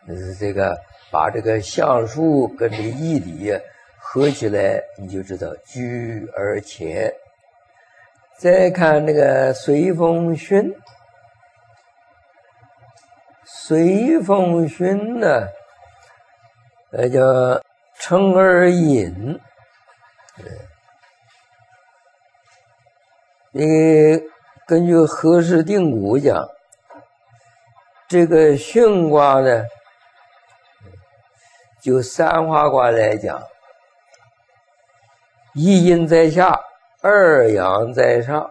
这个把这个相术跟这个义理合起来，你就知道居而前。再看那个随风熏，随风熏呢，叫称而引。根据和氏定骨讲，这个巽卦呢，就三花卦来讲，一阴在下，二阳在上。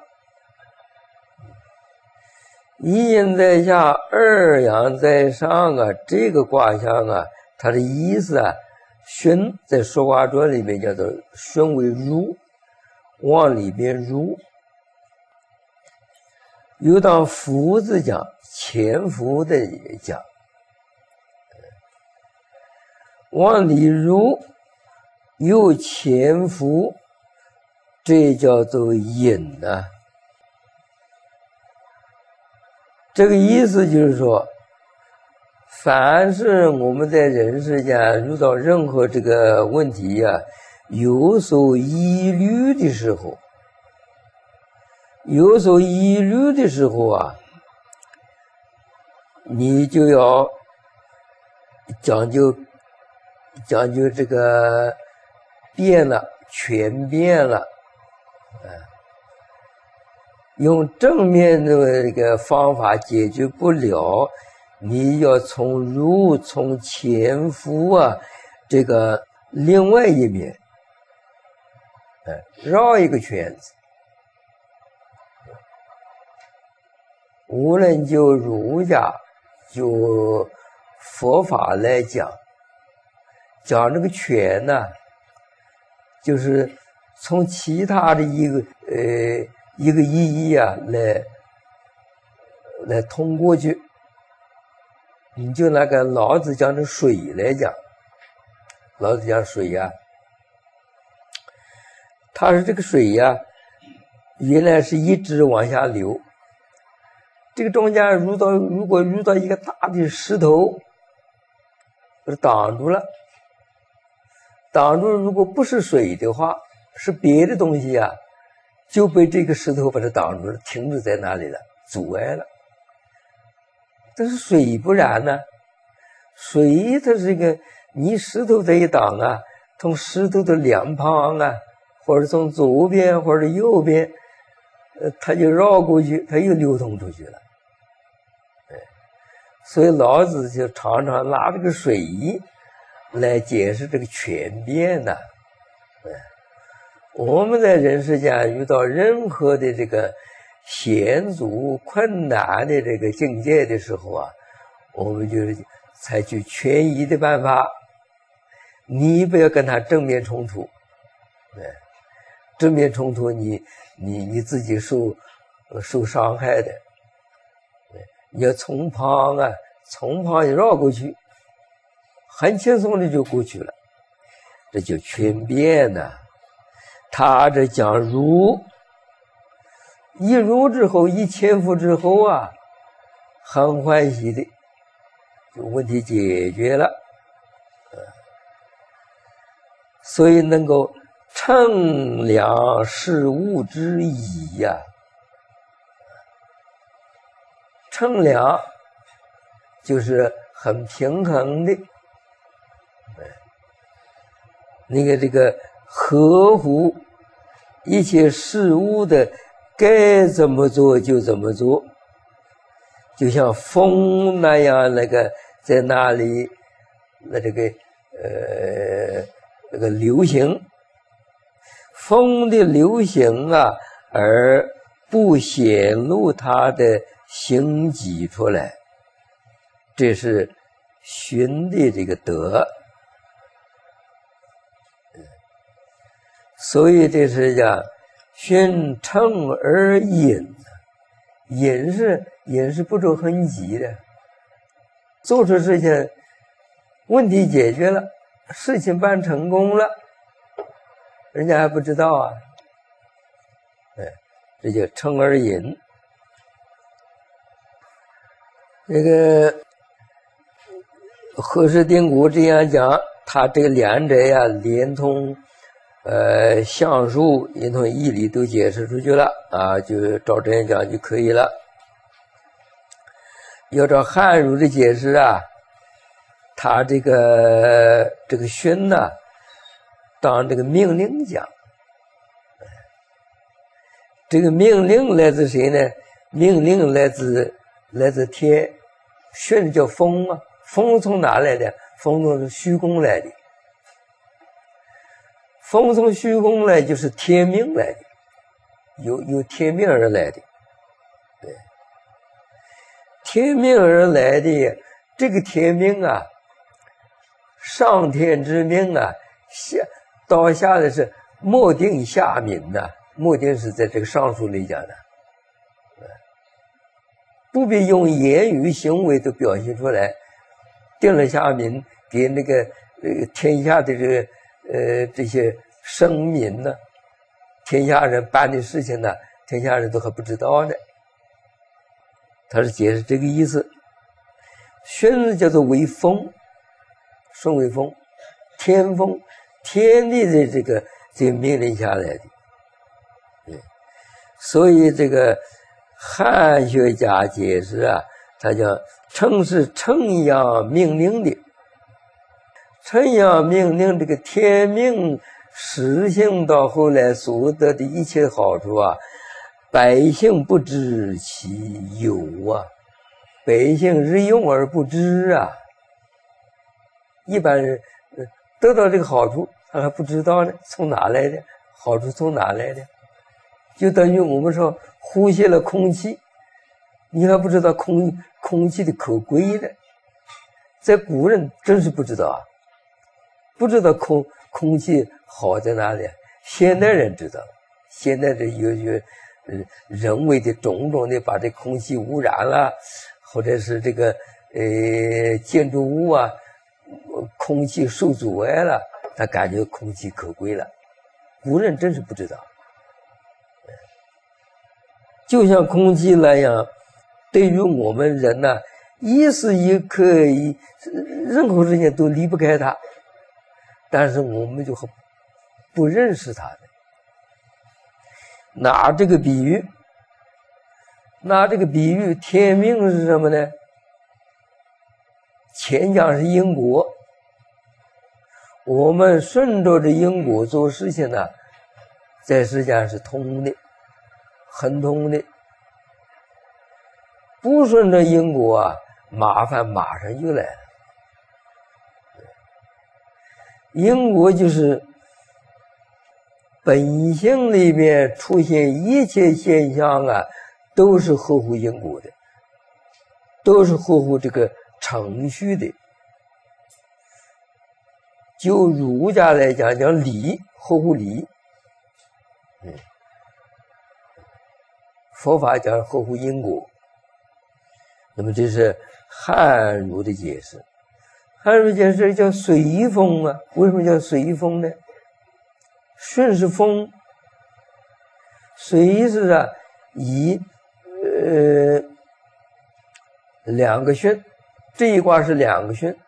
一阴在下，二阳在上啊，这个卦象啊，它的意思啊，巽在《说卦传》里面叫做巽为入，往里面入。又当伏字讲，潜伏的讲，往里入又潜伏，这叫做引啊。这个意思就是说，凡是我们在人世间遇到任何这个问题啊，有所疑虑的时候，你就要讲究这个变了，全变了，用正面的这个方法解决不了，你要从潜伏啊这个另外一面，绕一个圈子。无论就儒家就佛法来讲这个权呢，就是从其他的一个意义啊来通过去。你就那个老子讲的水来讲，老子讲水啊，他说这个水呀，原来是一直往下流。这个中间如果遇到一个大的石头，挡住，如果不是水的话，是别的东西啊，就被这个石头把它挡住了，停止在那里了，阻碍了。但是水不然呢，水它是一个，你石头这一挡啊，从石头的两旁啊，或者从左边或者右边，它就绕过去，它又流通出去了。所以老子就常常拿这个水来解释这个权变呢。我们在人世间遇到任何的这个险阻困难的这个境界的时候啊，我们就是采取权宜的办法，你不要跟他正面冲突，正面冲突你自己受伤害的。你要从旁绕过去，很轻松的就过去了，这就权变呢。他这讲儒，一儒之后，一潜伏之后啊，很欢喜的，就问题解决了。所以能够称量事物之宜呀。称量就是很平衡的，这个合乎一切事物的该怎么做就怎么做，就像风那样在那里这个流行，风的流行啊，而不显露它的行己出来，这是循的这个德。所以这是讲循称而引，引是不着痕迹的，做出事情，问题解决了，事情办成功了，人家还不知道啊，这叫称而引。这个和氏定国这样讲，他这个两者呀，连同相术、连同义理都解释出去了啊，就照这样讲就可以了。要照汉儒的解释啊，他这个训呢，当这个命令讲。这个命令来自谁呢？命令来自天，训叫风啊，风从哪来的？风从虚空来的，风从虚空来就是天命来的，由天命而来的，对，天命而来的这个天命啊，上天之命啊，到下的是莫定下民呐。莫定是在这个上书里讲的，不必用言语行为都表现出来，定了下民给那个天下的这些生民呢，天下人办的事情呢，天下人都还不知道呢。他是解释这个意思。宣叫做为风，顺为风，天风，天地的这个命令下来的。所以这个汉学家解释啊，他讲称是称阳命令的，称阳命令这个天命实行到后来所得的一切好处啊，百姓不知其有啊，百姓日用而不知啊，一般人得到这个好处他还不知道呢，从哪来的好处，从哪来的？就等于我们说呼吸了空气，你还不知道空气的可贵呢。在古人真是不知道啊，不知道空气好在哪里。现代人知道，现在的有些人为的种种的把这空气污染了，或者是这个建筑物啊，空气受阻碍了，他感觉空气可贵了。古人真是不知道。就像空气那样，对于我们人呢，一时一刻任何事情都离不开它，但是我们就不认识它的。拿这个比喻，天命是什么呢？前讲是因果，我们顺着这因果做事情呢，在世间是通的，很通的。不顺着因果啊，麻烦马上就来了。因果就是本性里面出现一切现象啊，都是合乎因果的，都是合乎这个程序的。就儒家来讲，讲理，合乎理。佛法讲合乎因果。那么这是汉儒的解释。汉儒解释叫随风啊，为什么叫随风呢？顺是风，随是啊以两个巽，这一卦是两个巽，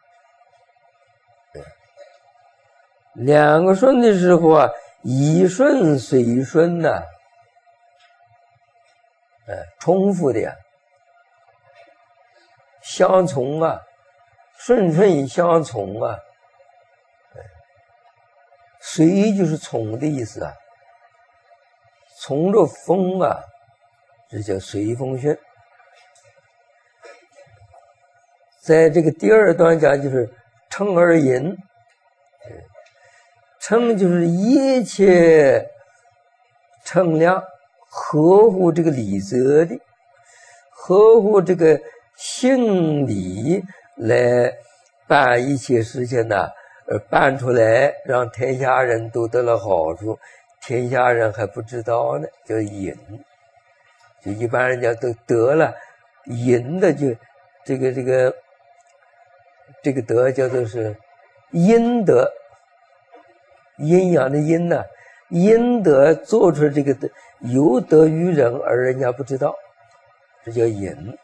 两个顺的时候啊，以顺随顺呐，重复的呀，相从啊，顺顺相从啊，随就是从的意思啊，从着风啊，这叫随风巽。在这个第二段讲就是称而言，称就是一切称量合乎这个理则的，合乎这个性理来办一切事情呢，而办出来让天下人都得了好处，天下人还不知道呢，叫引。就一般人家都得了引的，就这个德叫做是阴德，阴阳的阴呢，阴德做出这个有德于人而人家不知道，这叫引。